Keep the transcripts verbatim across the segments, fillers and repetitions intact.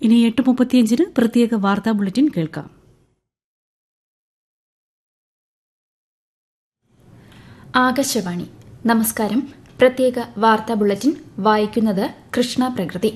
ഇനി എട്ട് മുപ്പത്തിയഞ്ചിന് പ്രത്യേക വാർത്താ ബുള്ളറ്റിൻ കേൾക്കാം. ആകാശവാണി. നമസ്കാരം. പ്രത്യേക വാർത്താ ബുള്ളറ്റിൻ വായിക്കുന്നത് കൃഷ്ണ പ്രകൃതി.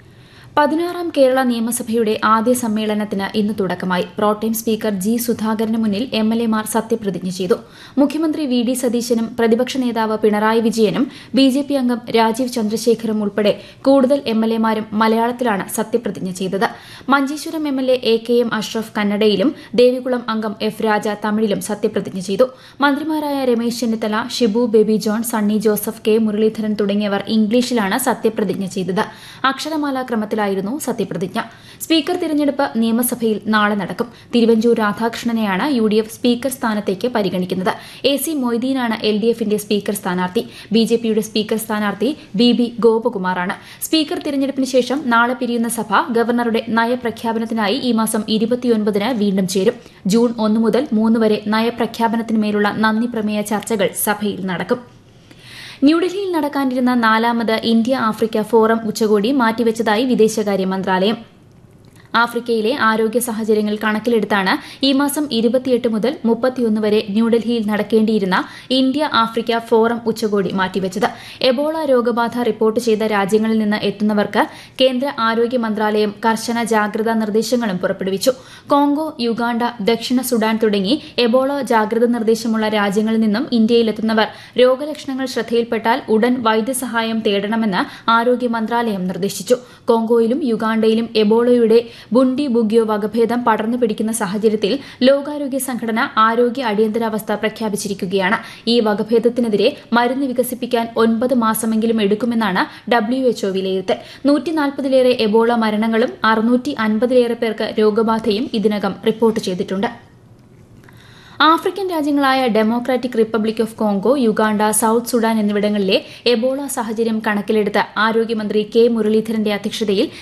പതിനാറാം കേരള നിയമസഭയുടെ ആദ്യ സമ്മേളനത്തിന് ഇന്ന് തുടക്കമായി. പ്രോട്ടേം സ്പീക്കർ ജി സുധാകരന് മുന്നിൽ എം എൽ എമാർ സത്യപ്രതിജ്ഞ ചെയ്തു. മുഖ്യമന്ത്രി വി ഡി സതീശനും പ്രതിപക്ഷ നേതാവ് പിണറായി വിജയനും ബി ജെ പി അംഗം രാജീവ് ചന്ദ്രശേഖറും ഉൾപ്പെടെ കൂടുതൽ എം എൽ എമാരും മലയാളത്തിലാണ് സത്യപ്രതിജ്ഞ ചെയ്തത്. Manjeshwaram M L A A K M Ashraf കന്നഡയിലും Devikulam അംഗം എഫ് രാജ തമിഴിലും സത്യപ്രതിജ്ഞ ചെയ്തു. മന്ത്രിമാരായ Ramesh Chennithala, Shibu baby John, Sunny Joseph, K Muraleedharan തുടങ്ങിയവർ ഇംഗ്ലീഷിലാണ് സത്യപ്രതിജ്ഞ ചെയ്തത്. അക്ഷരമാലാ ക്രമത്തിലായി സത്യപ്രതിജ്ഞ. സ്പീക്കർ തിരഞ്ഞെടുപ്പ് നിയമസഭയിൽ നാളെ നടക്കും. Thiruvanchoor രാധാകൃഷ്ണനെയാണ് U D F speaker സ്ഥാനത്തേക്ക് പരിഗണിക്കുന്നത്. എ സി മൊയ്തീനാണ് എൽ ഡി എഫിന്റെ സ്പീക്കർ സ്ഥാനാർത്ഥി. ബി ജെ പിയുടെ സ്പീക്കർ സ്ഥാനാർത്ഥി ബി ബി ഗോപകുമാറാണ്. സ്പീക്കർ തിരഞ്ഞെടുപ്പിന് ശേഷം നാളെ പിരിയുന്ന സഭ ഗവർണറുടെ നയപ്രഖ്യാപനത്തിനായി ഈ മാസം ഇരുപത്തിയൊൻപതിന് വീണ്ടും ചേരും. ജൂൺ ഒന്ന് മുതൽ മൂന്ന് വരെ നയപ്രഖ്യാപനത്തിന്മേലുള്ള നന്ദി പ്രമേയ ചർച്ചകൾ സഭയിൽ നടക്കും. ന്യൂഡൽഹിയിൽ നടക്കാനിരുന്ന നാലാമത് ഇന്ത്യ ആഫ്രിക്ക ഫോറം ഉച്ചകോടി മാറ്റിവച്ചതായി വിദേശകാര്യ മന്ത്രാലയം. ആഫ്രിക്കയിലെ ആരോഗ്യ സാഹചര്യങ്ങൾ കണക്കിലെടുത്താണ് ഈ മാസം ഇരുപത്തിയെട്ട് മുതൽ മുപ്പത്തിയൊന്ന് വരെ ന്യൂഡൽഹിയിൽ നടക്കേണ്ടിയിരുന്ന ഇന്ത്യ ആഫ്രിക്ക ഫോറം ഉച്ചകോടി മാറ്റിവച്ചത്. എബോള രോഗബാധ റിപ്പോർട്ട് ചെയ്ത രാജ്യങ്ങളിൽ നിന്ന് എത്തുന്നവർക്ക് കേന്ദ്ര ആരോഗ്യ മന്ത്രാലയം കർശന ജാഗ്രതാ നിർദ്ദേശങ്ങളും പുറപ്പെടുവിച്ചു. കോങ്കോ, യുഗാണ്ട, ദക്ഷിണ സുഡാൻ തുടങ്ങി എബോള ജാഗ്രതാ നിർദ്ദേശമുള്ള രാജ്യങ്ങളിൽ നിന്നും ഇന്ത്യയിലെത്തുന്നവർ രോഗലക്ഷണങ്ങൾ ശ്രദ്ധയിൽപ്പെട്ടാൽ ഉടൻ വൈദ്യസഹായം തേടണമെന്ന് ആരോഗ്യ മന്ത്രാലയം നിർദ്ദേശിച്ചു. കോങ്കോയിലും യുഗാണ്ടയിലും എബോളയുടെ ബുണ്ടി ബുഗ്യോ വകഭേദം പടർന്നു പിടിക്കുന്ന സാഹചര്യത്തിൽ ലോകാരോഗ്യ സംഘടന ആരോഗ്യ അടിയന്തരാവസ്ഥ പ്രഖ്യാപിച്ചിരിക്കുകയാണ്. ഈ വകഭേദത്തിനെതിരെ മരുന്ന് വികസിപ്പിക്കാൻ ഒൻപത് മാസമെങ്കിലും എടുക്കുമെന്നാണ് ഡബ്ല്യു എച്ച്ഒ വിലയിരുത്തൽ. നൂറ്റിനാൽപ്പതിലേറെ എബോള മരണങ്ങളും അറുന്നൂറ്റി അൻപതിലേറെ പേർക്ക് രോഗബാധയും ഇതിനകം റിപ്പോർട്ട് ചെയ്തിട്ടുണ്ട്. African രാജ്യങ്ങളായ democratic republic of Congo, Uganda, south Sudan എന്നിവിടങ്ങളിലെ എബോള സാഹചര്യം കണക്കിലെടുത്ത് ആരോഗ്യമന്ത്രി കെ മുരളീധരന്റെ അധ്യക്ഷതയിൽ